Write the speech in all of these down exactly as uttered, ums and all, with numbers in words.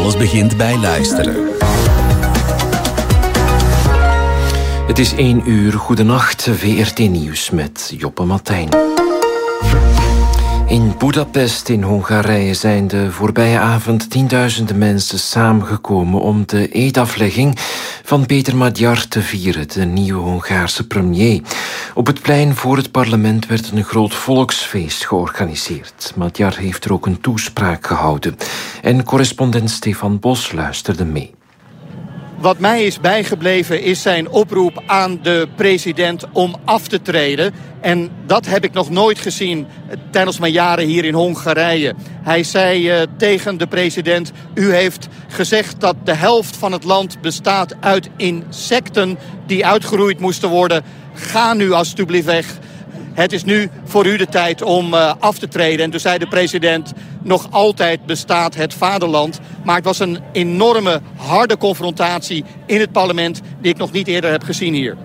Alles begint bij luisteren. Het is één uur. Goedenacht, V R T Nieuws met Joppe Martijn. In Budapest in Hongarije zijn de voorbije avond tienduizenden mensen samengekomen om de eedaflegging van Péter Magyar te vieren, de nieuwe Hongaarse premier. Op het plein voor het parlement werd een groot volksfeest georganiseerd. Magyar heeft er ook een toespraak gehouden. En correspondent Stefan Bos luisterde mee. Wat mij is bijgebleven is zijn oproep aan de president om af te treden. En dat heb ik nog nooit gezien tijdens mijn jaren hier in Hongarije. Hij zei uh, tegen de president: u heeft gezegd dat de helft van het land bestaat uit insecten die uitgeroeid moesten worden. Ga nu alstublieft weg. Het is nu voor u de tijd om uh, af te treden. En toen zei de president: nog altijd bestaat het vaderland. Maar het was een enorme, harde confrontatie in het parlement die ik nog niet eerder heb gezien hier.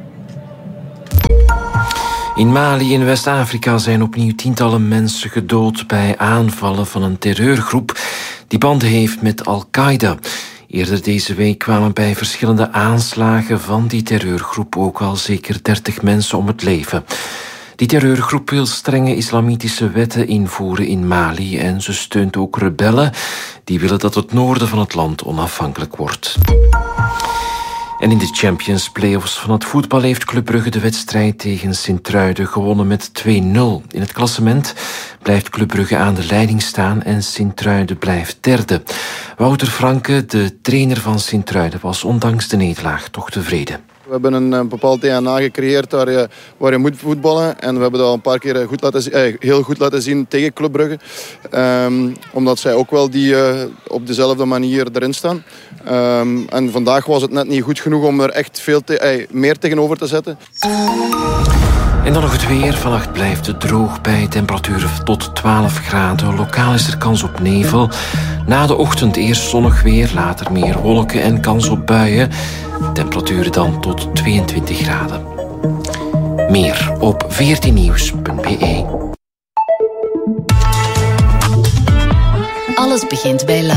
In Mali in West-Afrika zijn opnieuw tientallen mensen gedood bij aanvallen van een terreurgroep die banden heeft met Al-Qaeda. Eerder deze week kwamen bij verschillende aanslagen van die terreurgroep ook al zeker dertig mensen om het leven. Die terreurgroep wil strenge islamitische wetten invoeren in Mali en ze steunt ook rebellen die willen dat het noorden van het land onafhankelijk wordt. En in de Champions Playoffs van het voetbal heeft Club Brugge de wedstrijd tegen Sint-Truiden gewonnen met twee nul. In het klassement blijft Club Brugge aan de leiding staan en Sint-Truiden blijft derde. Wouter Franke, de trainer van Sint-Truiden, was ondanks de nederlaag toch tevreden. We hebben een, een bepaald D N A gecreëerd waar je, waar je moet voetballen. En we hebben dat al een paar keer goed laten, eh, heel goed laten zien tegen Club Brugge. Um, omdat zij ook wel die, uh, op dezelfde manier erin staan. Um, en vandaag was het net niet goed genoeg om er echt veel te, eh, meer tegenover te zetten. En dan nog het weer. Vannacht blijft het droog bij temperaturen tot twaalf graden. Lokaal is er kans op nevel. Na de ochtend eerst zonnig weer, later meer wolken en kans op buien. Temperaturen dan tot tweeëntwintig graden. Meer op v r t nieuws punt b e. Alles begint bij luisteren.